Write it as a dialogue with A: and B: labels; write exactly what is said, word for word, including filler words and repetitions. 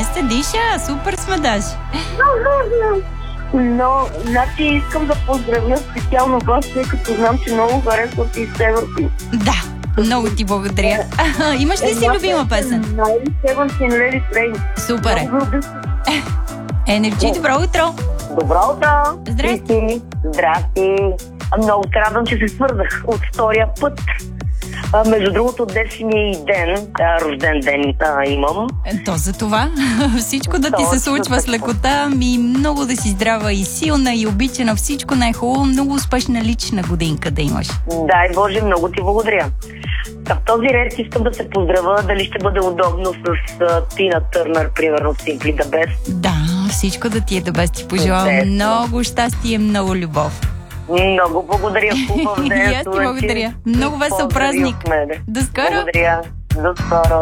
A: Днес се диша, супер сме даже.
B: Но, значи искам да поздравя специално вас, тъй като знам, че много харесват и Северти.
A: Да, много ти благодаря. Имаш ли си любима песен?
B: Seventeen Ladies Rain.
A: Супер е. Енерджи, добро утро.
B: Добро утро.
A: Здрасти.
B: Здрасти. Много се радвам, че се свързах от втория път. А, между другото, днес ми е и ден, а, рожден ден а, имам.
A: То за това всичко да ти се случва с лекота, ми много да си здрава и силна и обичана, всичко най-хубаво, много успешна лична годинка да имаш.
B: Дай Боже, много ти благодаря. В този ред искам да се поздравя, дали ще бъде удобно с uh, Тина Търнър, примерно Simply the Best.
A: Да, всичко да ти е да без ти пожелавам. Много щастие, много любов.
B: Много благодаря, хубав ден.
A: И аз ти благодаря. Много весел празник. До скоро.
B: Благодаря. До скоро.